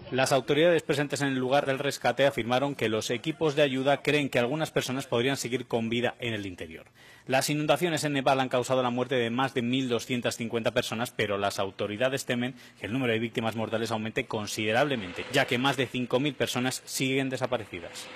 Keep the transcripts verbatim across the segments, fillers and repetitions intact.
Las autoridades presentes en el lugar del rescate afirmaron que los equipos de ayuda creen que algunas personas podrían seguir con vida en el interior. Las inundaciones en Nepal han causado la muerte de más de mil doscientas cincuenta personas, pero las autoridades temen que el número de víctimas mortales aumente considerablemente, ya que más de cinco mil personas siguen desaparecidas.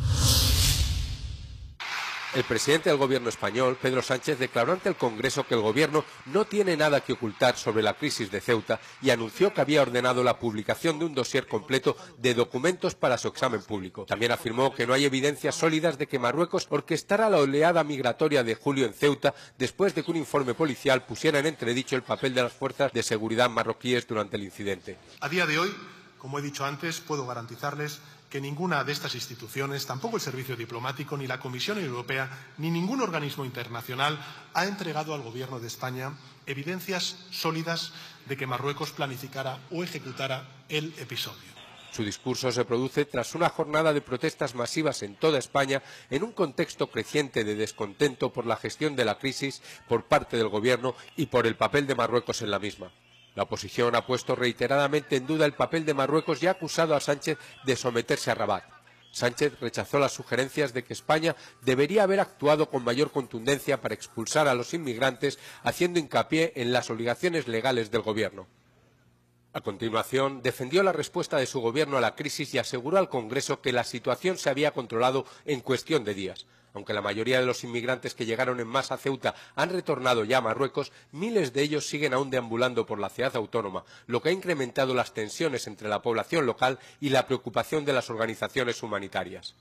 El presidente del gobierno español, Pedro Sánchez, declaró ante el Congreso que el gobierno no tiene nada que ocultar sobre la crisis de Ceuta y anunció que había ordenado la publicación de un dossier completo de documentos para su examen público. También afirmó que no hay evidencias sólidas de que Marruecos orquestara la oleada migratoria de julio en Ceuta después de que un informe policial pusiera en entredicho el papel de las fuerzas de seguridad marroquíes durante el incidente. A día de hoy, como he dicho antes, puedo garantizarles que ninguna de estas instituciones, tampoco el Servicio Diplomático, ni la Comisión Europea, ni ningún organismo internacional ha entregado al Gobierno de España evidencias sólidas de que Marruecos planificara o ejecutara el episodio. Su discurso se produce tras una jornada de protestas masivas en toda España en un contexto creciente de descontento por la gestión de la crisis por parte del Gobierno y por el papel de Marruecos en la misma. La oposición ha puesto reiteradamente en duda el papel de Marruecos y ha acusado a Sánchez de someterse a Rabat. Sánchez rechazó las sugerencias de que España debería haber actuado con mayor contundencia para expulsar a los inmigrantes, haciendo hincapié en las obligaciones legales del Gobierno. A continuación, defendió la respuesta de su Gobierno a la crisis y aseguró al Congreso que la situación se había controlado en cuestión de días. Aunque la mayoría de los inmigrantes que llegaron en masa a Ceuta han retornado ya a Marruecos, miles de ellos siguen aún deambulando por la ciudad autónoma, lo que ha incrementado las tensiones entre la población local y la preocupación de las organizaciones humanitarias.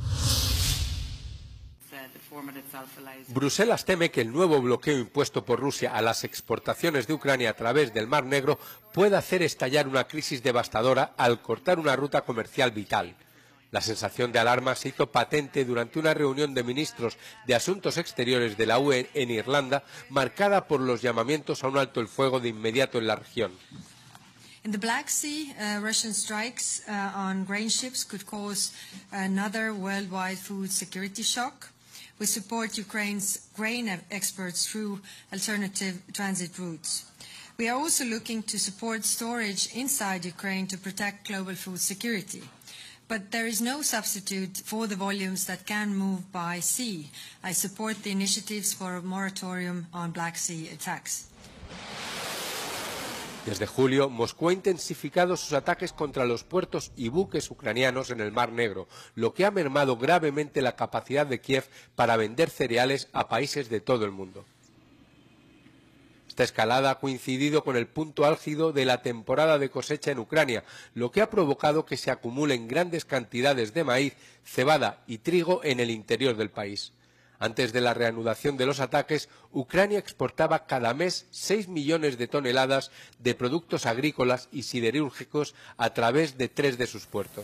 Bruselas teme que el nuevo bloqueo impuesto por Rusia a las exportaciones de Ucrania a través del Mar Negro pueda hacer estallar una crisis devastadora al cortar una ruta comercial vital. La sensación de alarma se hizo patente durante una reunión de ministros de Asuntos Exteriores de la U E en Irlanda, marcada por los llamamientos a un alto el fuego de inmediato en la región. In the Black Sea, uh, Russian strikes uh, on grain ships could cause another worldwide food security shock. We support Ukraine's grain exports through alternative transit routes. We are also looking to support storage inside Ukraine to protect global food security. But there is no substitute for the volumes that can move by sea. I support the initiatives for a moratorium on Black Sea attacks. Desde julio, Moscú ha intensificado sus ataques contra los puertos y buques ucranianos en el Mar Negro, lo que ha mermado gravemente la capacidad de Kiev para vender cereales a países de todo el mundo. Esta escalada ha coincidido con el punto álgido de la temporada de cosecha en Ucrania, lo que ha provocado que se acumulen grandes cantidades de maíz, cebada y trigo en el interior del país. Antes de la reanudación de los ataques, Ucrania exportaba cada mes seis millones de toneladas de productos agrícolas y siderúrgicos a través de tres de sus puertos.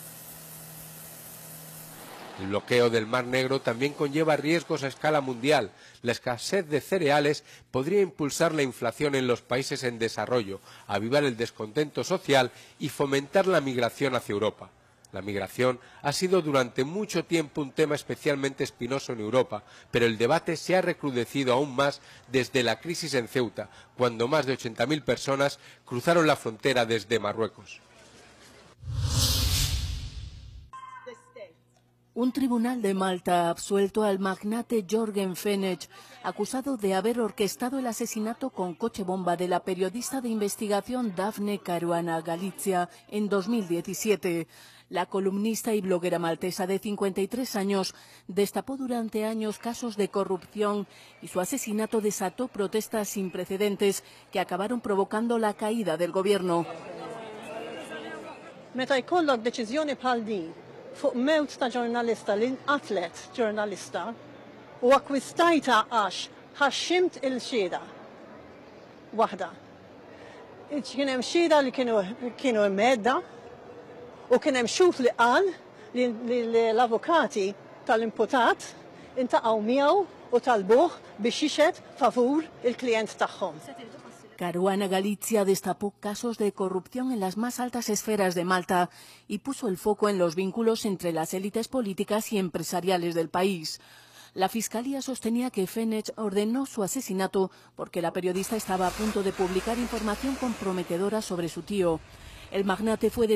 El bloqueo del Mar Negro también conlleva riesgos a escala mundial. La escasez de cereales podría impulsar la inflación en los países en desarrollo, avivar el descontento social y fomentar la migración hacia Europa. La migración ha sido durante mucho tiempo un tema especialmente espinoso en Europa, pero el debate se ha recrudecido aún más desde la crisis en Ceuta, cuando más de ochenta mil personas cruzaron la frontera desde Marruecos. Un tribunal de Malta ha absuelto al magnate Jorgen Fenech, acusado de haber orquestado el asesinato con coche bomba de la periodista de investigación Daphne Caruana Galizia en dos mil diecisiete. La columnista y bloguera maltesa de cincuenta y tres años destapó durante años casos de corrupción y su asesinato desató protestas sin precedentes que acabaron provocando la caída del gobierno. Fuq mewt ta' ġurnalista li nqatlet ġurnalista u akkwistajta għax ħaxximt il-xhieda waħda. Kien hemm xhieda li kienu kienu mmedda u kien hemm xut li qal li l-avukati tal-imputat intaqgħu miegħu u talbuh biex jixed favur il-klijent tagħhom. Caruana Galizia destapó casos de corrupción en las más altas esferas de Malta y puso el foco en los vínculos entre las élites políticas y empresariales del país. La Fiscalía sostenía que Fenech ordenó su asesinato porque la periodista estaba a punto de publicar información comprometedora sobre su tío. El magnate fue